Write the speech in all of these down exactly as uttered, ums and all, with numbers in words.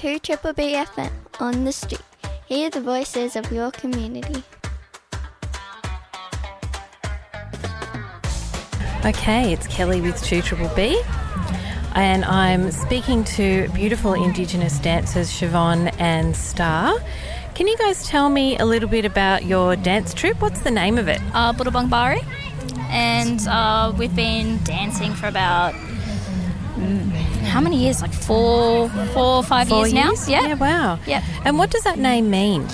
two Triple B F M on the street. Hear the voices of your community. Okay, it's Kelly with two Triple B, and I'm speaking to beautiful Indigenous dancers Siobhan and Star. Can you guys tell me a little bit about your dance troupe? What's the name of it? Uh, Budabung Bari, and uh, we've been dancing for about mm, how many years? Like four, four, five Four years, years now. Yeah, wow. Yeah. And what does that name mean?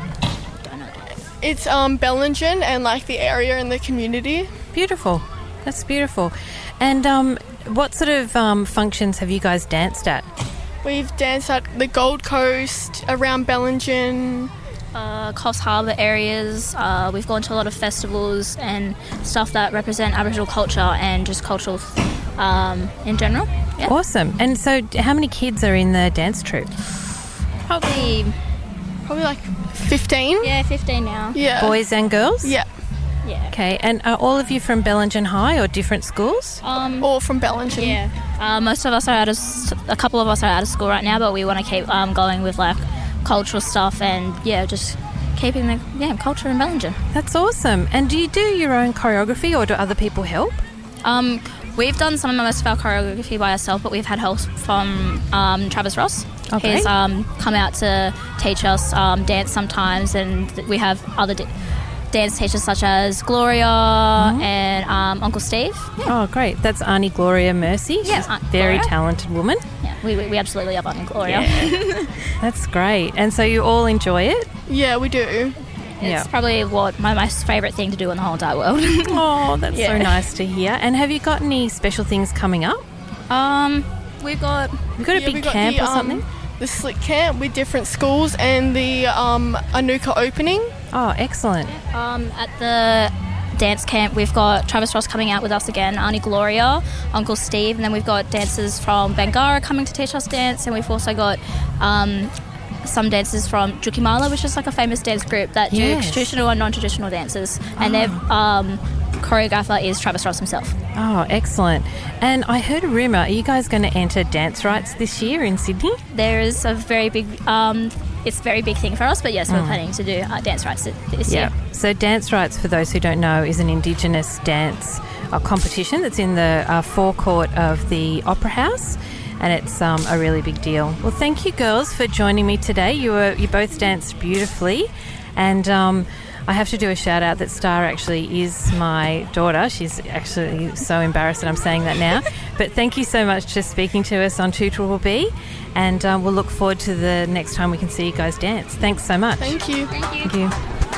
It's um, Bellingen and like the area and the community. Beautiful. That's beautiful. And um, what sort of um, functions have you guys danced at? We've danced at the Gold Coast, around Bellingen. Uh, Coffs Harbour areas. Uh, we've gone to a lot of festivals and stuff that represent Aboriginal culture and just cultural um, in general. Yeah. Awesome. And so how many kids are in the dance troupe? Probably, Probably like fifteen. yeah, fifteen now. Yeah. Boys and girls? Yeah. Yeah. Okay. And are all of you from Bellingen High or different schools? Um, All from Bellingen. Yeah, uh, most of us are out of, s- a couple of us are out of school right now, but we want to keep um, going with like cultural stuff and yeah, just keeping the yeah culture in Bellingen. That's awesome. And do you do your own choreography or do other people help? Um, we've done some of most of our choreography by ourselves, but we've had help from um, Travis Ross. Okay. He's um, come out to teach us um, dance sometimes, and th- we have other d- dance teachers such as Gloria and um, Uncle Steve. Oh, great. That's Auntie Gloria Mercy. Yeah, She's a Aunt very Gloria. talented woman. Yeah, we, we, we absolutely love Aunt Gloria. That's great. And so you all enjoy it? Yeah, we do. It's Yeah. probably what my most favourite thing to do in the whole entire world. Oh, that's so Yeah. nice to hear. And have you got any special things coming up? um, we've got You've got a Yeah, big we got camp the, or um, something? The Slick Camp with different schools and the um, Anuka opening. Oh, excellent. um, at the dance camp. We've got Travis Ross coming out with us again, Auntie Gloria, Uncle Steve, and then we've got dancers from Bangarra coming to teach us dance, and we've also got um, some dancers from Jukimala, which is like a famous dance group that do Yes. traditional and non-traditional dances, and their um, choreographer is Travis Ross himself. Oh, excellent. And I heard a rumour, are you guys going to enter dance rights this year in Sydney? There is a very big, um, it's a very big thing for us, but yes, we're planning to do uh, dance rights this year. So Dance Rights, for those who don't know, is an Indigenous dance uh, competition that's in the uh, forecourt of the Opera House, and it's um, a really big deal. Well, thank you, girls, for joining me today. You were you both danced beautifully, and um, I have to do a shout out that Star actually is my daughter. She's actually so embarrassed that I'm saying that now. But thank you so much for speaking to us on two Triple B, and um, we'll look forward to the next time we can see you guys dance. Thanks so much. Thank you. Thank you.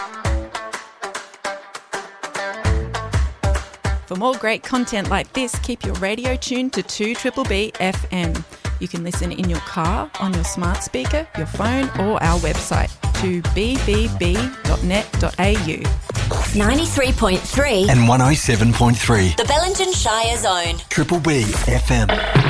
For more great content like this, keep your radio tuned to two Triple B F M. You can listen in your car, on your smart speaker, your phone, or our website, to b b b dot net dot a u. ninety-three point three and one oh seven point three. The Bellingen Shire Zone. Triple B F M.